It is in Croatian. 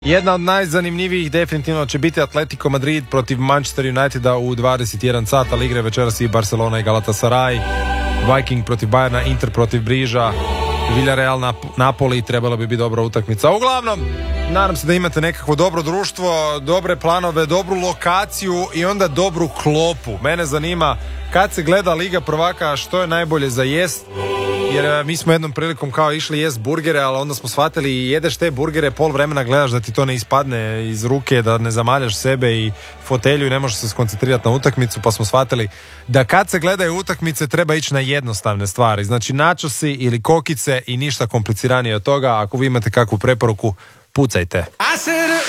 Jedna od najzanimljivijih definitivno će biti Atletico Madrid protiv Manchester Uniteda u 21 sat, ali igre večeras i Barcelona i Galatasaray, Viking protiv Bayerna, Inter protiv Briža, Villarreal Napoli, trebala bi biti dobra utakmica. Uglavnom, nadam se da imate nekakvo dobro društvo, dobre planove, dobru lokaciju i onda dobru klopu. Mene zanima kad se gleda Liga prvaka što je najbolje za jest, jer mi smo jednom prilikom kao išli jest burgere, ali onda smo shvatili jedeš te burgere, pol vremena gledaš da ti to ne ispadne iz ruke, da ne zamaljaš sebe i fotelju i ne možeš se skoncentrirati na utakmicu, pa smo shvatili da kad se gledaju utakmice treba ići na jednostavne stvari, znači nachosi ili kokice i ništa kompliciranije od toga. Ako vi imate kakvu preporuku, pucajte.